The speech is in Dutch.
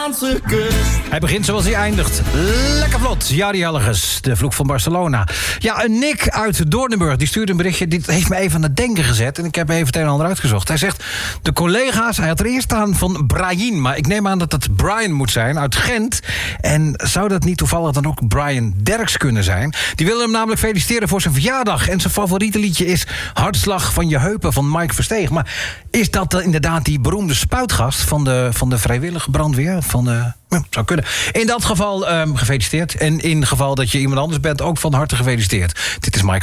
Spaanse kust. Hij begint zoals hij eindigt. Lekker vlot. Jari Helges, de vloek van Barcelona. Ja, een Nick uit Doornenburg, die stuurde een berichtje. Dit heeft me even aan het denken gezet. En ik heb even het een en ander uitgezocht. Hij zegt, de collega's, hij had er eerst staan van Brian. Maar ik neem aan dat het Brian moet zijn, uit Gent. En zou dat niet toevallig dan ook Brian Derks kunnen zijn? Die willen hem namelijk feliciteren voor zijn verjaardag. En zijn favoriete liedje is Hartslag van je heupen van Mike Versteeg. Maar is dat dan inderdaad die beroemde spuitgast van de vrijwillige brandweer? Ja, zou kunnen. In dat geval gefeliciteerd. En in geval dat je iemand anders bent, ook van harte gefeliciteerd. Dit is Mike